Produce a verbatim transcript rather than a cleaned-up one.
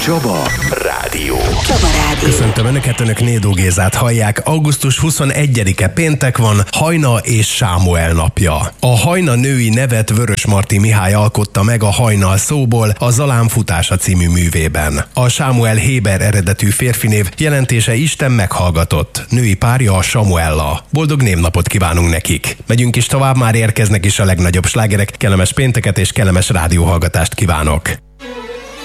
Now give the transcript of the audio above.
Csaba Rádió. Csaba Rádió. Köszöntöm Önöket, Önök Nédó Gézát hallják. augusztus huszonegyedike péntek van, Hajna és Sámuel napja. A Hajna női nevet Vörösmarty Mihály alkotta meg a Hajnal szóból a Zalán futása című művében. A Sámuel héber eredetű férfinév jelentése Isten meghallgatott. Női párja a Samuella. Boldog névnapot kívánunk nekik. Megyünk is tovább, már érkeznek is a legnagyobb slágerek. Kellemes pénteket és kellemes rádióhallgatást kívánok.